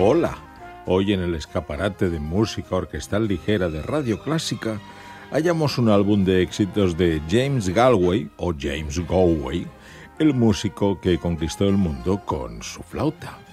Hola, hoy en el escaparate de música orquestal ligera de Radio Clásica hallamos un álbum de éxitos de James Galway o James Galway, el músico que conquistó el mundo con su flauta.